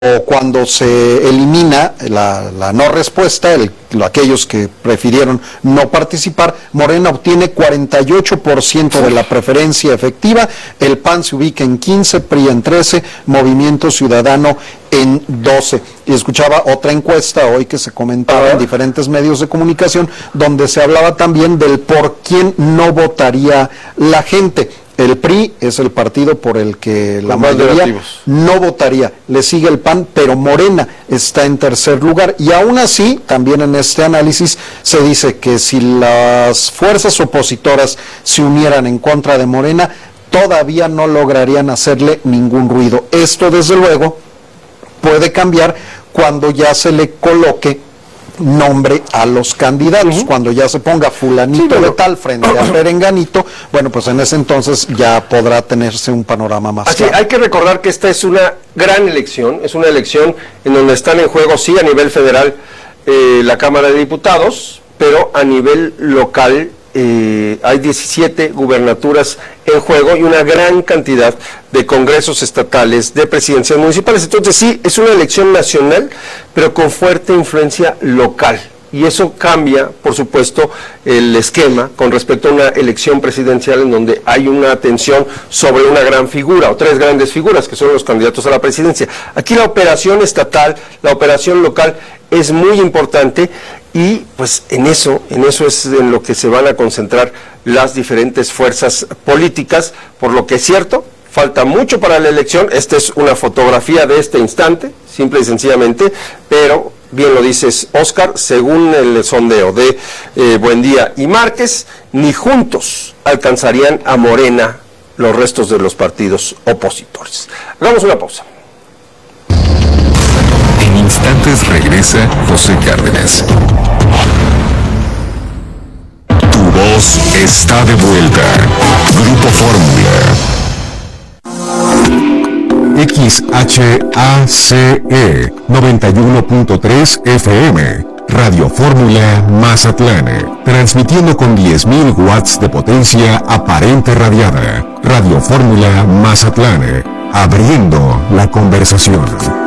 o cuando se elimina la no respuesta, aquellos que prefirieron no participar, Morena obtiene 48% de la preferencia efectiva, el PAN se ubica en 15%, PRI en 13%, Movimiento Ciudadano en 12%. Y escuchaba otra encuesta hoy que se comentaba en diferentes medios de comunicación, donde se hablaba también del por quién no votaría la gente. El PRI es el partido por el que la mayoría no votaría, le sigue el PAN, pero Morena está en tercer lugar, y aún así, también en este análisis se dice que si las fuerzas opositoras se unieran en contra de Morena, todavía no lograrían hacerle ningún ruido. Esto, desde luego, puede cambiar cuando ya se le coloque nombre a los candidatos, cuando ya se ponga fulanito de tal frente a perenganito, bueno, pues en ese entonces ya podrá tenerse un panorama más claro. Hay que recordar que esta es una gran elección, es una elección en donde están en juego, sí, a nivel federal la Cámara de Diputados, pero a nivel local hay 17 gubernaturas en juego y una gran cantidad de congresos estatales, de presidencias municipales. Entonces sí, es una elección nacional, pero con fuerte influencia local. Y eso cambia, por supuesto, el esquema con respecto a una elección presidencial en donde hay una atención sobre una gran figura o tres grandes figuras que son los candidatos a la presidencia. Aquí la operación estatal, la operación local es muy importante y pues en eso es en lo que se van a concentrar las diferentes fuerzas políticas, por lo que es cierto, falta mucho para la elección. Esta es una fotografía de este instante, simple y sencillamente, pero bien lo dices, Oscar, según el sondeo de Buendía y Márquez, ni juntos alcanzarían a Morena los restos de los partidos opositores. Hagamos una pausa. En instantes regresa José Cárdenas. Tu voz está de vuelta. Grupo Fórmula. XHACE 91.3 FM, Radio Fórmula Mazatlán, transmitiendo con 10.000 watts de potencia aparente radiada. Radio Fórmula Mazatlán, abriendo la conversación.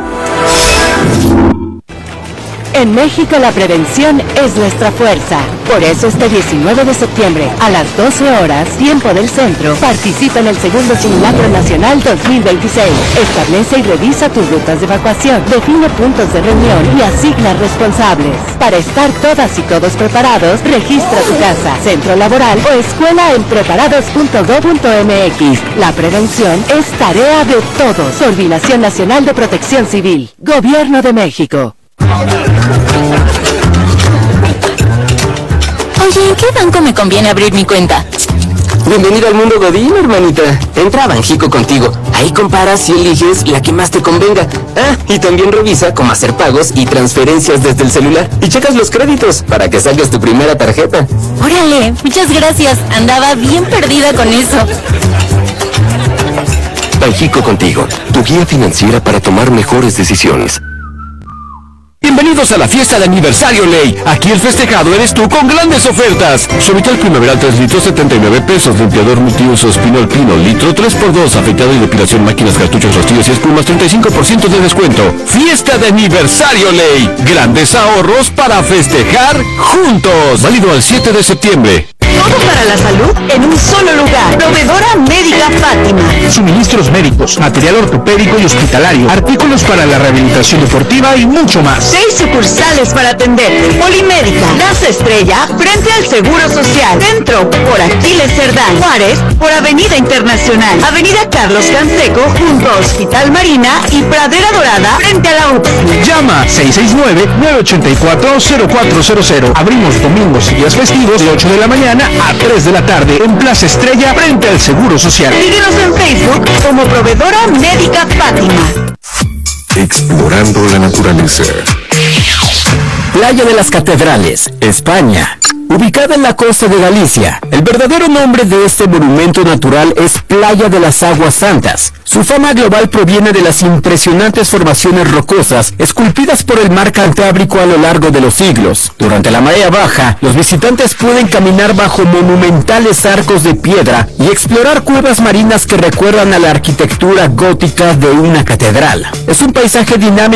En México la prevención es nuestra fuerza. Por eso este 19 de septiembre, a las 12 horas, tiempo del centro, participa en el segundo Simulacro Nacional 2026. Establece y revisa tus rutas de evacuación, define puntos de reunión y asigna responsables. Para estar todas y todos preparados, registra tu casa, centro laboral o escuela en preparados.gov.mx. La prevención es tarea de todos. Coordinación Nacional de Protección Civil. Gobierno de México. Oye, ¿en qué banco me conviene abrir mi cuenta? Bienvenido al mundo Godín, hermanita. Entra a Banjico contigo. Ahí comparas y eliges la que más te convenga. Ah, y también revisa cómo hacer pagos y transferencias desde el celular. Y checas los créditos para que saques tu primera tarjeta. Órale, muchas gracias. Andaba bien perdida con eso. Banjico contigo, tu guía financiera para tomar mejores decisiones. Bienvenidos a la fiesta de aniversario Ley. Aquí el festejado eres tú con grandes ofertas. Suavitel Primaveral 3 litros 79 pesos. Limpiador multiuso Espinol Pino litro 3x2. Afeitado y depilación máquinas, cartuchos, rostillos y espumas 35% de descuento. Fiesta de aniversario Ley. Grandes ahorros para festejar juntos. Válido al 7 de septiembre. Todo para la salud en un solo lugar. Proveedora Médica Fátima. Suministros médicos, material ortopédico y hospitalario, artículos para la rehabilitación deportiva y mucho más. 6 sucursales para atenderte. Polimédica, Plaza Estrella, frente al Seguro Social. Centro, por Aquiles Cerdán. Juárez, por Avenida Internacional. Avenida Carlos Canseco, junto a Hospital Marina y Pradera Dorada, frente a la UPSI. Llama 669-984-0400. Abrimos domingos y días festivos de 8 de la mañana a 3 de la tarde en Plaza Estrella frente al Seguro Social. Síguenos en Facebook como Proveedora Médica Fátima. Explorando la naturaleza. Playa de las Catedrales, España. Ubicada en la costa de Galicia, el verdadero nombre de este monumento natural es Playa de las Aguas Santas. Su fama global proviene de las impresionantes formaciones rocosas esculpidas por el mar Cantábrico a lo largo de los siglos. Durante la marea baja, los visitantes pueden caminar bajo monumentales arcos de piedra y explorar cuevas marinas que recuerdan a la arquitectura gótica de una catedral. Es un paisaje dinámico